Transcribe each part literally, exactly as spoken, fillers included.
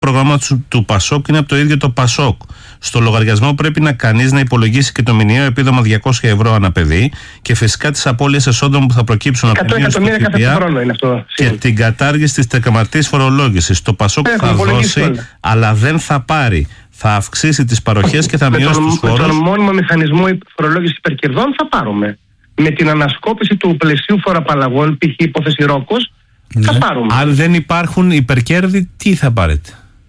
πρόγραμμα του, του Πασόκ είναι από το ίδιο το Πασόκ. Στο λογαριασμό πρέπει να κανείς να υπολογίσει και το μηνιαίο επίδομα διακόσια ευρώ ανά παιδί και φυσικά τις απώλειες εσόδων που θα προκύψουν από την μείωση του ΦΠΑ και την κατάργηση της τρεκαματής φορολόγησης. Το Πασόκ θα δώσει, όλα. αλλά δεν θα πάρει. Θα αυξήσει τις παροχές και θα με μειώσει τον, τους φόρους. Με τον μόνιμο μηχανισμό φορολόγησης υπερκερδών θα πάρουμε. Με την ανασκόπηση του πλαισίου φοροαπαλλαγών, π.χ. υπόθεση Ρόκος, ναι. θα πάρουμε. Αν δεν υπάρχουν υπερκέρδη, τι θα πάρετε?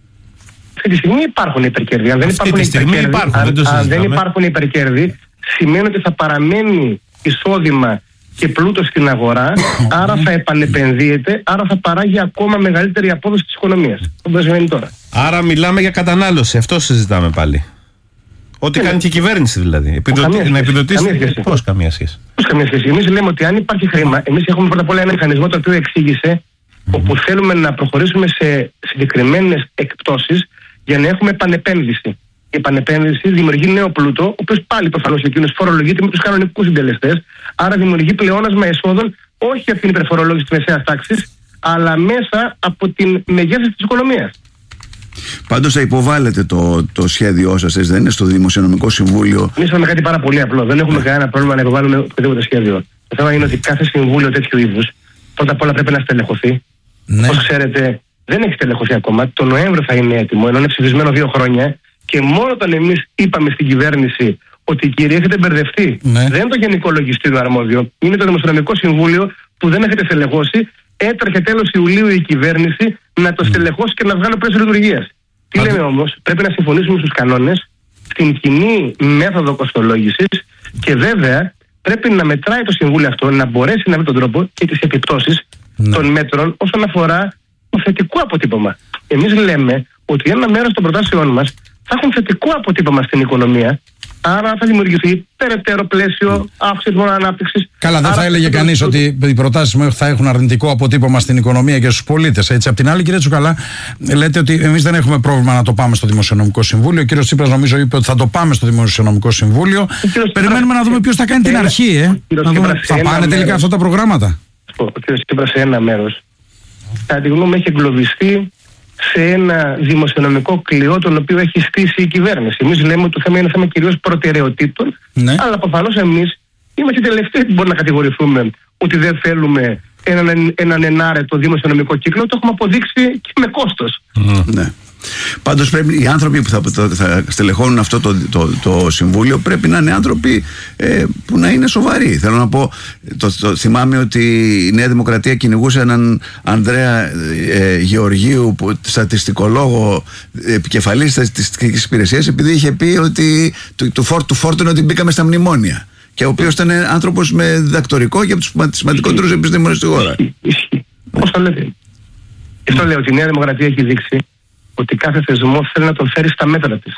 Αυτή τη στιγμή υπάρχουν υπερκέρδη. Αν δεν Αυτή υπάρχουν τη στιγμή υπερκέρδη, υπάρχουν, αν, δεν, αν δεν υπάρχουν υπερκέρδη, σημαίνει ότι θα παραμένει εισόδημα και πλούτο στην αγορά, άρα θα επανεπενδύεται, άρα θα παράγει ακόμα μεγαλύτερη απόδοση της οικονομίας. Αυτό σημαίνει τώρα. Άρα μιλάμε για κατανάλωση, αυτό συζητάμε πάλι. Ό,τι ε, κάνει και η κυβέρνηση δηλαδή. Επιδοτη... Να επιδοτήσει. Πώς καμία σχέση? Πώς καμία σχέση? Εμείς λέμε ότι αν υπάρχει χρήμα, εμείς έχουμε πρώτα απ' όλα ένα μηχανισμό το οποίο εξήγησε, mm-hmm. όπου θέλουμε να προχωρήσουμε σε συγκεκριμένες εκπτώσεις για να έχουμε επανεπένδυση. Η επανεπένδυση δημιουργεί νέο πλούτο, ο οποίος πάλι προφανώς εκείνος φορολογείται με τους κανονικούς συντελεστές, άρα δημιουργεί πλεόνασμα εσόδων όχι από την υπερφορολόγηση της μεσαίας τάξης, αλλά μέσα από την μεγέθυνση της οικονομίας. Πάντως θα υποβάλλετε το, το σχέδιό σας, δεν είναι, στο Δημοσιονομικό Συμβούλιο? Εμείς είπαμε κάτι πάρα πολύ απλό. Δεν έχουμε κανένα πρόβλημα να υποβάλουμε οποιοδήποτε σχέδιο. Το θέμα είναι ότι κάθε συμβούλιο τέτοιου είδους πρώτα απ' όλα πρέπει να στελεχωθεί. Ναι. Όπως ξέρετε, δεν έχει στελεχωθεί ακόμα. Το Νοέμβριο θα είναι έτοιμο, ενώ είναι ψηφισμένο δύο χρόνια. Και μόνο όταν εμείς είπαμε στην κυβέρνηση ότι κύριε, έχετε μπερδευτεί, ναι. δεν είναι το Γενικό Λογιστήριο αρμόδιο, είναι το Δημοσιονομικό Συμβούλιο που δεν έχετε στελεχώσει. Έτρεχε τέλος Ιουλίου η κυβέρνηση να το στελεχώσει και να βγάλει πλαίσιο λειτουργίας. Τι λέμε όμως? Πρέπει να συμφωνήσουμε στους κανόνες, στην κοινή μέθοδο κοστολόγησης και βέβαια πρέπει να μετράει το Συμβούλιο αυτό, να μπορέσει να βρει τον τρόπο και τις επιπτώσεις ναι. των μέτρων όσον αφορά το θετικό αποτύπωμα. Εμείς λέμε ότι ένα μέρος των προτάσεών μας θα έχουν θετικό αποτύπωμα στην οικονομία. Άρα θα δημιουργηθεί περαιτέρω πλαίσιο αύξηση των ανάπτυξης. Καλά, δεν θα έλεγε κανείς το... ότι οι προτάσεις μου θα έχουν αρνητικό αποτύπωμα στην οικονομία και στους πολίτες. Έτσι. Απ' την άλλη, κύριε Τσουκαλά, λέτε ότι εμείς δεν έχουμε πρόβλημα να το πάμε στο Δημοσιονομικό Συμβούλιο. Ο κύριος Τσίπρας νομίζω είπε ότι θα το πάμε στο Δημοσιονομικό Συμβούλιο. Περιμένουμε Τσίπρας... να δούμε ποιος θα κάνει την αρχή. Ε. Να δούμε... Θα πάνε τελικά μέρος... αυτά τα προγράμματα? Ο κύριος Τσίπρας σε ένα μέρος, κατά τη γνώμη μου, έχει εγκλωβιστεί σε ένα δημοσιονομικό κλειό τον οποίο έχει στήσει η κυβέρνηση. Εμείς λέμε ότι το θέμα είναι θέμα κυρίως προτεραιοτήτων, ναι. αλλά προφανώς εμείς είμαστε οι τελευταίοι που μπορούμε να κατηγορηθούμε ότι δεν θέλουμε έναν, έναν ενάρετο δημοσιονομικό κύκλο. Το έχουμε αποδείξει και με κόστος. Mm. Ναι. Πάντως πρέπει οι άνθρωποι που θα, θα στελεχώνουν αυτό το, το, το συμβούλιο πρέπει να είναι άνθρωποι ε, που να είναι σοβαροί. Θέλω να πω, το, το, θυμάμαι ότι η Νέα Δημοκρατία κυνηγούσε έναν Ανδρέα ε, Γεωργίου, που, στατιστικολόγο, επικεφαλής της στατιστικής υπηρεσίας, επειδή είχε πει ότι του, του, φόρ, του φόρτωνε ότι μπήκαμε στα μνημόνια. Και ο οποίος ήταν άνθρωπος με διδακτορικό και από τους σημαντικότερους επιστήμονες στη χώρα. Πώς το λέτε? Αυτό λέω ότι η Νέα Δημοκρατία έχει δείξει ότι κάθε θεσμό θέλει να τον φέρει στα μέτρα της.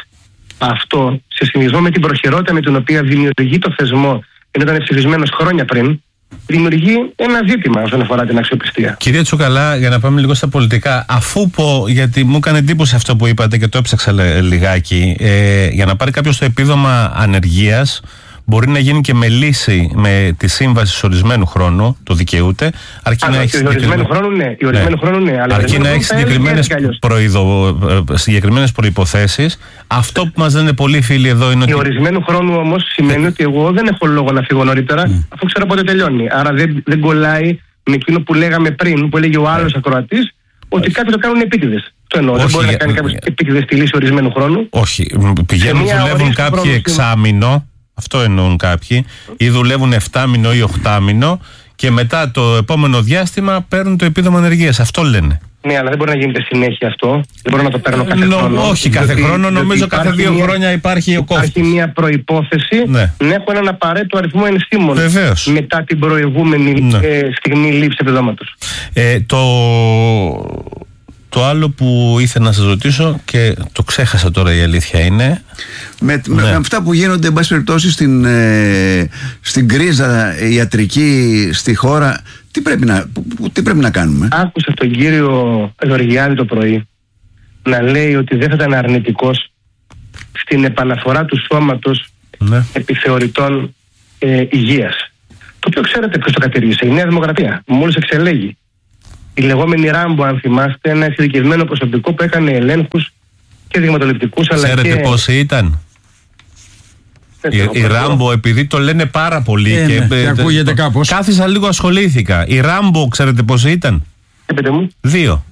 Αυτό, σε συνδυασμό με την προχειρότητα με την οποία δημιουργεί το θεσμό, ενώ ήταν ψηφισμένος χρόνια πριν, δημιουργεί ένα ζήτημα όσον αφορά την αξιοπιστία. Κύριε Τσουκαλά, για να πάμε λίγο στα πολιτικά, αφού πω, γιατί μου έκανε εντύπωση αυτό που είπατε και το έψαξα λιγάκι, ε, για να πάρει κάποιος το επίδομα ανεργίας, μπορεί να γίνει και με λύση με τη σύμβαση ορισμένου χρόνου, το δικαιούται. Αρκεί να έχει ορισμένου χρόνου, ναι. Ορισμένου χρόνου, ναι. Αλλά αρκεί να έχει συγκεκριμένες, προειδο... συγκεκριμένες προϋποθέσεις. Αυτό που μας λένε πολλοί φίλοι εδώ είναι ότι. Η ορισμένου χρόνου όμως σημαίνει ότι εγώ δεν έχω λόγο να φύγω νωρίτερα, mm. αφού ξέρω πότε τελειώνει. Άρα δεν, δεν κολλάει με εκείνο που λέγαμε πριν, που έλεγε ο άλλος ακροατής, ότι κάποιοι το κάνουν επίτηδες. Το εννοώ. Δεν μπορεί να κάνει κάποιο επίτηδες τη λύση ορισμένου χρόνου. Όχι. Πηγαίνουν, δουλεύουν κάποιοι εξάμηνο. Αυτό εννοούν κάποιοι, ή δουλεύουν εφτάμηνο ή οχτάμηνο και μετά το επόμενο διάστημα παίρνουν το επίδομα ανεργίας. Αυτό λένε. Ναι, αλλά δεν μπορεί να γίνεται συνέχεια αυτό. Δεν μπορώ να το παίρνω κάθε Νο, χρόνο. Όχι κάθε διότι, χρόνο, διότι νομίζω κάθε δύο μια, χρόνια υπάρχει ο κόφτης. Υπάρχει μια προϋπόθεση ναι. να έχω έναν απαραίτητο αριθμό ενστήμων μετά την προηγούμενη ναι. ε, στιγμή λήψη επιδόματος. Ε, το... Το άλλο που ήθελα να σας ρωτήσω και το ξέχασα τώρα, η αλήθεια είναι. Με, ναι. με αυτά που γίνονται, εν πάση περιπτώσει, στην, ε, στην κρίζα ιατρική στη χώρα, τι πρέπει να, που, τι πρέπει να κάνουμε? Άκουσα τον κύριο Γεωργιάδη το πρωί να λέει ότι δεν θα ήταν αρνητικός στην επαναφορά του σώματος ναι. επιθεωρητών ε, υγείας. Το οποίο ξέρετε ποιος το κατήργησε? Η Νέα Δημοκρατία, μόλις εξελέγει. η λεγόμενη Ράμπο, αν θυμάστε, ένα εξειδικευμένο προσωπικό που έκανε ελέγχους και δειγματοληπτικούς. Ξέρετε και... πόσοι ήταν? Η, η Ράμπο, επειδή το λένε πάρα πολύ ε, και, ναι, και ακούγεται το, κάπως. Κάθισα λίγο, ασχολήθηκα. Η Ράμπο, ξέρετε πόσοι ήταν? Έπετε μου. Δύο.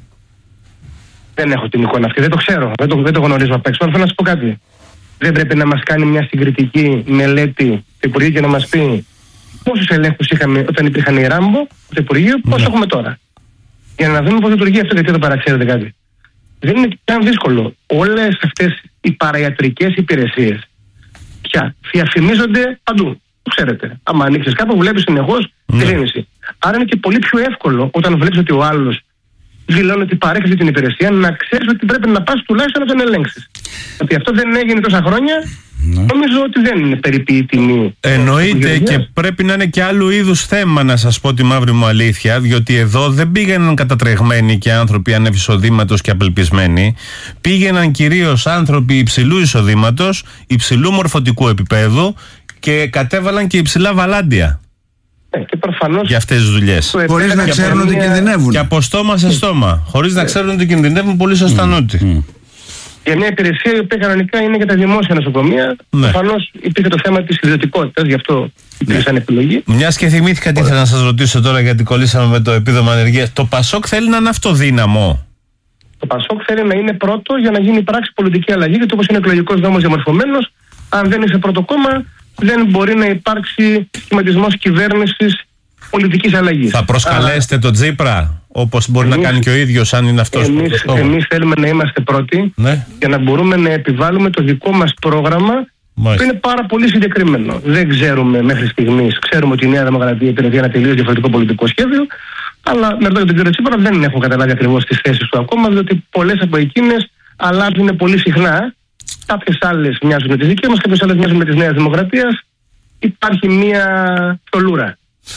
Δεν έχω την εικόνα αυτή, δεν το ξέρω, δεν το, δεν το γνωρίζω απ' έξω. Αλλά θέλω να σου πω κάτι. Δεν πρέπει να μας κάνει μια συγκριτική μελέτη το Υπουργείο και να μας πει πόσους ελέγχους είχαμε όταν υπήρχαν οι Ράμπο στο Υπουργείο, πόσο έχουμε τώρα. Για να δούμε πώς λειτουργεί αυτό, γιατί εδώ παραξέρετε κάτι. Δεν είναι καν δύσκολο. Όλες αυτές οι παραϊατρικές υπηρεσίες πια διαφημίζονται παντού. Το ξέρετε. Άμα ανοίξεις κάπου, βλέπεις συνεχώς διαφήμιση. Άρα είναι και πολύ πιο εύκολο όταν βλέπεις ότι ο άλλος δηλώνει ότι παρέχει αυτή την υπηρεσία, να ξέρεις ότι πρέπει να πας τουλάχιστον να τον ελέγξεις. Ότι αυτό δεν έγινε τόσα χρόνια, ναι. Νομίζω ότι δεν είναι περιποιή τιμή. Εννοείται, και πρέπει να είναι και άλλου είδους θέμα, να σας πω τη μαύρη μου αλήθεια, διότι εδώ δεν πήγαιναν κατατρεγμένοι και άνθρωποι ανεύθυνου εισοδήματος και απελπισμένοι. Πήγαιναν κυρίως άνθρωποι υψηλού εισοδήματος, υψηλού μορφωτικού επίπεδου και κατέβαλαν και υψηλά βαλάντια. Και προφανώς για αυτές τις δουλειές. Χωρίς να ξέρουν ότι κινδυνεύουν. Και από στόμα σε στόμα. Χωρίς να ξέρουν ότι κινδυνεύουν, πολύ σωστά νότι. Mm. Για μια υπηρεσία η οποία κανονικά είναι για τα δημόσια νοσοκομεία, ναι. Προφανώς υπήρχε το θέμα της ιδιωτικότητας, γι' αυτό υπήρχε σαν επιλογή. Μιας και θυμήθηκα τι ήθελα να σας ρωτήσω τώρα, γιατί κολλήσαμε με το επίδομα ανεργίας. Το Πασόκ θέλει να είναι αυτοδύναμο. Το Πασόκ θέλει να είναι πρώτο για να γίνει πράξη πολιτική αλλαγή, γιατί όπως είναι εκλογικός νόμος διαμορφωμένος, αν δεν είσαι πρώτο κόμμα, δεν μπορεί να υπάρξει σχηματισμός κυβέρνησης πολιτικής αλλαγής. Θα προσκαλέσετε τον Τσίπρα, όπως μπορεί εμείς, να κάνει και ο ίδιος, αν είναι αυτός εμείς, πρώτος. Εμείς θέλουμε να είμαστε πρώτοι, ναι. Για να μπορούμε να επιβάλλουμε το δικό μας πρόγραμμα, μάλιστα, που είναι πάρα πολύ συγκεκριμένο. Δεν ξέρουμε μέχρι στιγμής, ξέρουμε ότι η Νέα Δημοκρατία υπηρετεί ένα τελείως διαφορετικό πολιτικό σχέδιο, αλλά με ρωτάτε τον κύριο Τσίπρα, δεν έχω καταλάβει ακριβώς τις θέσεις του ακόμα, διότι πολλές από εκείνες αλλάζουν πολύ συχνά. Κάποιες άλλες μοιάζουν με τις δικές μας, κάποιες άλλες μοιάζουν με τις Νέας Δημοκρατίας. Υπάρχει μία θολούρα.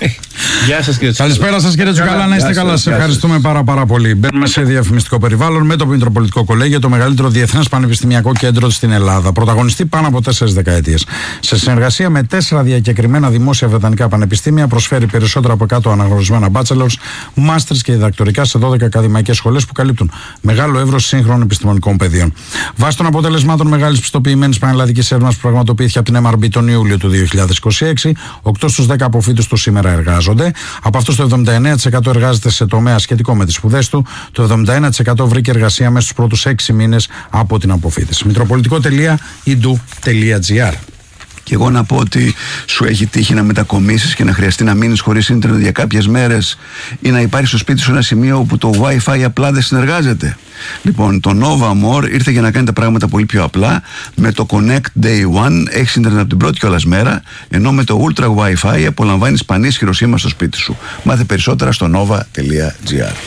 Γεια σας κύριε Τσουκαλά. Καλησπέρα σας κύριε Τσουκαλά, να είστε καλά. Σας ευχαριστούμε πάρα, πάρα πολύ. Μπαίνουμε σε διαφημιστικό περιβάλλον με το Μητροπολιτικό Κολέγιο, το μεγαλύτερο διεθνές πανεπιστημιακό κέντρο στην Ελλάδα. Πρωταγωνιστεί πάνω από τέσσερις δεκαετίες. Σε συνεργασία με τέσσερα διακεκριμένα δημόσια βρετανικά πανεπιστήμια, προσφέρει περισσότερα από εκατό αναγνωρισμένα bachelors, masters και διδακτορικά σε δώδεκα ακαδημαϊκές σχολές που καλύπτουν μεγάλο εύρος σύγχρονων επιστημονικών πεδίων. Βάσει των αποτελεσμάτων μεγάλης πιστοποιημένης πανελλαδικής έρευνας που πραγματοποιήθηκε από την εμ αρ μπι τον Ιούλιο του δύο χιλιάδες είκοσι έξι, οκτώ στους δέκα αποφύτους του σήμερα εργάζονται. Από αυτούς το εβδομήντα εννέα τοις εκατό εργάζεται σε τομέα σχετικό με τις σπουδές του, το εβδομήντα ένα τοις εκατό βρήκε εργασία μέσα στους πρώτους έξι μήνες από την αποφύτιση. μητροπολιτικό τελεία ι ντι ου τελεία τζι άρ. Και εγώ να πω ότι σου έχει τύχει να μετακομίσεις και να χρειαστεί να μείνεις χωρίς ίντερνετ για κάποιες μέρες ή να υπάρχει στο σπίτι σου ένα σημείο όπου το Wi-Fi απλά δεν συνεργάζεται. Λοιπόν, το Nova More ήρθε για να κάνει τα πράγματα πολύ πιο απλά. Με το Connect Day One έχεις ίντερνετ από την πρώτη κιόλας μέρα, ενώ με το Ultra Wi-Fi απολαμβάνεις πανίσχυρο σήμα στο σπίτι σου. Μάθε περισσότερα στο nova τελεία τζι άρ.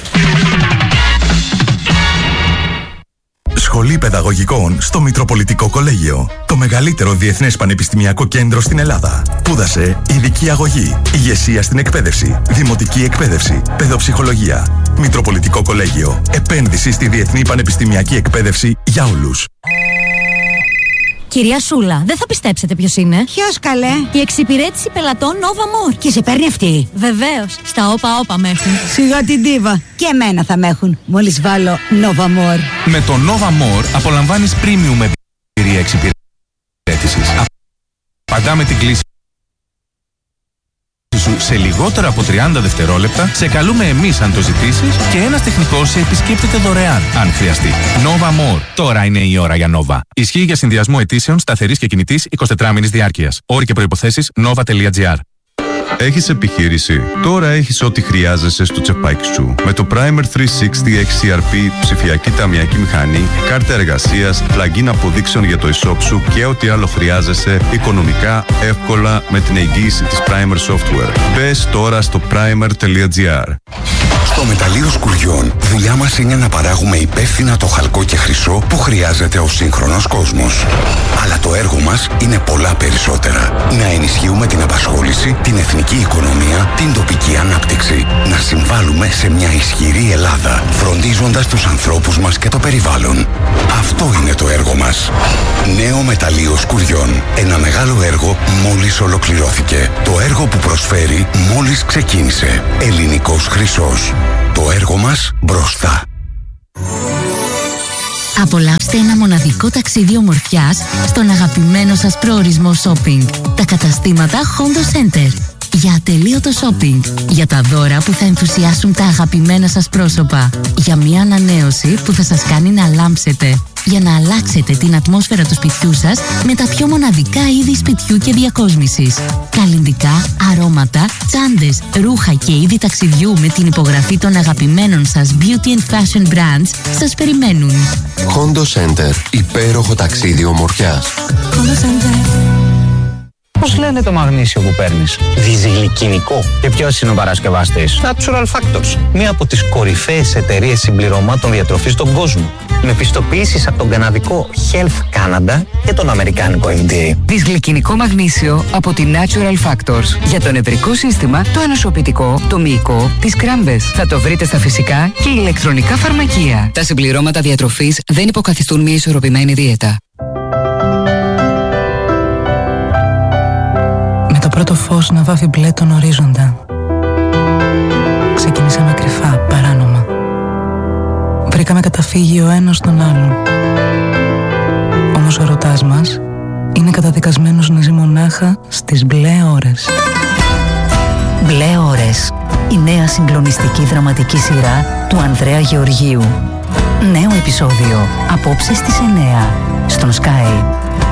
Σχολή Παιδαγωγικών στο Μητροπολιτικό Κολέγιο. Το μεγαλύτερο διεθνές πανεπιστημιακό κέντρο στην Ελλάδα. Σπούδασε ειδική αγωγή, ηγεσία στην εκπαίδευση, δημοτική εκπαίδευση, παιδοψυχολογία. Μητροπολιτικό Κολέγιο. Επένδυση στη διεθνή πανεπιστημιακή εκπαίδευση για όλους. Κυρία Σούλα, δεν θα πιστέψετε ποιος είναι. Ποιος καλέ? Η εξυπηρέτηση πελατών Nova More. Και σε παίρνει αυτή? Βεβαίως. Στα όπα όπα με έχουν. Σιγά την τίβα. Και εμένα θα με έχουν. Μόλις βάλω Nova More. Με το Nova More απολαμβάνεις premium εμπειρία εξυπηρέτησης. Απαντά με την κλίση σου σε λιγότερα από τριάντα δευτερόλεπτα, σε καλούμε εμείς αν το ζητήσεις και ένας τεχνικός σε επισκέπτεται δωρεάν αν χρειαστεί. Nova More. Τώρα είναι η ώρα για Nova. Ισχύει για συνδυασμό αιτήσεων σταθερής και κινητής εικοσιτετράμηνης διάρκειας. Όροι και προϋποθέσεις nova τελεία τζι άρ. Έχεις επιχείρηση? Τώρα έχεις ό,τι χρειάζεσαι στο τσεπάκι σου. Με το Primer τριακόσια εξήντα εξ σι αρ πι, ψηφιακή ταμιακή μηχανή, κάρτα εργασίας, plugin αποδείξεων για το e-shop σου και ό,τι άλλο χρειάζεσαι οικονομικά, εύκολα με την εγγύηση της Primer Software. Μπες τώρα στο primer τελεία τζι άρ. Στο μεταλλείο Σκουριών, δουλειά μας είναι να παράγουμε υπεύθυνα το χαλκό και χρυσό που χρειάζεται ο σύγχρονος κόσμος. Αλλά το έργο μας είναι πολλά περισσότερα. Να ενισχύουμε την απασχόληση, την εθνική οικονομία, την τοπική ανάπτυξη. Να συμβάλλουμε σε μια ισχυρή Ελλάδα, φροντίζοντας τους ανθρώπους μας και το περιβάλλον. Αυτό είναι το έργο μας. Νέο μεταλλείο Σκουριών. Ένα μεγάλο έργο μόλις ολοκληρώθηκε. Το έργο που προσφέρει μόλις ξεκίνησε. Ελληνικός χρυσός. Το έργο μας μπροστά. Απολαύστε ένα μοναδικό ταξίδι ομορφιάς στον αγαπημένο σας προορισμό shopping. Τα καταστήματα Hondo Center. Για ατελείωτο shopping. Για τα δώρα που θα ενθουσιάσουν τα αγαπημένα σας πρόσωπα. Για μια ανανέωση που θα σας κάνει να λάμψετε. Για να αλλάξετε την ατμόσφαιρα του σπιτιού σας με τα πιο μοναδικά είδη σπιτιού και διακόσμησης. Καλλυντικά, αρώματα, τσάντες, ρούχα και είδη ταξιδιού με την υπογραφή των αγαπημένων σας beauty and fashion brands σας περιμένουν. Hondo Center. Υπέροχο ταξίδι ομορφιάς. Hondo Center. Πώς λένε το μαγνήσιο που παίρνεις? Διζυγλικινικό. Και ποιος είναι ο παρασκευαστής? Natural Factors. Μία από τις κορυφαίες εταιρείες συμπληρωμάτων διατροφής στον κόσμο. Με πιστοποιήσεις από τον καναδικό Health Canada και τον αμερικάνικο F D A. Δυσγλυκινικό μαγνήσιο από τη Natural Factors. Για το νευρικό σύστημα, το ενωσοποιητικό, το μυϊκό, τις κράμπες. Θα το βρείτε στα φυσικά και ηλεκτρονικά φαρμακεία. Τα συμπληρώματα διατροφής δεν υποκαθιστούν μια ισορροπημένη δίαιτα. Με το πρώτο φως να βάφει μπλε τον ορίζοντα. Ξεκινήσαμε κρυφά, παράνομα. Βρήκαμε καταφύγιο ο ένας τον άλλον. Όμως ο ερωτάς μας είναι καταδικασμένος να ζει μονάχα στις μπλε ώρες. Μπλε ώρες. Η νέα συγκλονιστική δραματική σειρά του Ανδρέα Γεωργίου. Νέο επεισόδιο απόψε στις εννιά στον Sky.